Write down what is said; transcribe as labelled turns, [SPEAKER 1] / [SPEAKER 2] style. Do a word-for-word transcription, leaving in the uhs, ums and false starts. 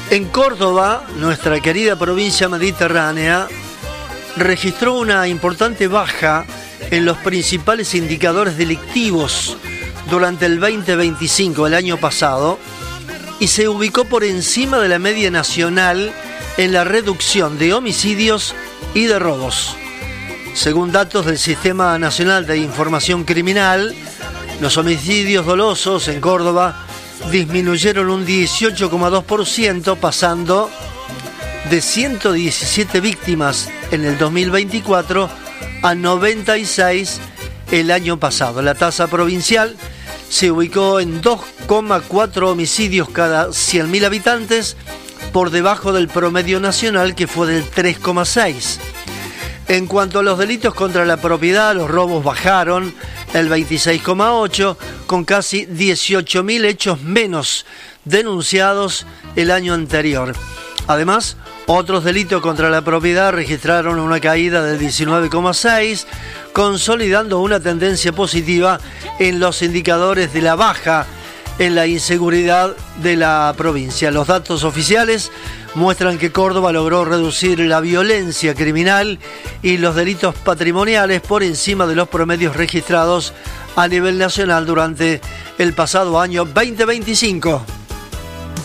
[SPEAKER 1] En Córdoba, nuestra querida provincia mediterránea, registró una importante baja en los principales indicadores delictivos durante el veinte veinticinco, el año pasado, y se ubicó por encima de la media nacional en la reducción de homicidios y de robos. Según datos del Sistema Nacional de Información Criminal, los homicidios dolosos en Córdoba disminuyeron un dieciocho coma dos por ciento, pasando de ciento diecisiete víctimas en el dos mil veinticuatro a noventa y seis el año pasado. La tasa provincial se ubicó en dos coma cuatro homicidios cada cien mil habitantes, por debajo del promedio nacional, que fue del tres coma seis. En cuanto a los delitos contra la propiedad, los robos bajaron el veintiséis coma ocho, con casi dieciocho mil hechos menos denunciados el año anterior. Además, otros delitos contra la propiedad registraron una caída del diecinueve coma seis, consolidando una tendencia positiva en los indicadores de la baja en la inseguridad de la provincia. Los datos oficiales muestran que Córdoba logró reducir la violencia criminal y los delitos patrimoniales por encima de los promedios registrados a nivel nacional durante el pasado año veinte veinticinco.